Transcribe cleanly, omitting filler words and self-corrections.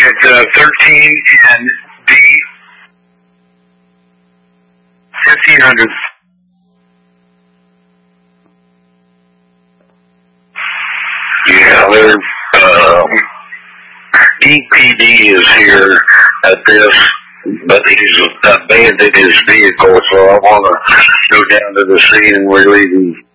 at 13 and D, 1500. Yeah, EPD is here at this, but he's abandoned his vehicle, so I want to go down to the scene and relieve him.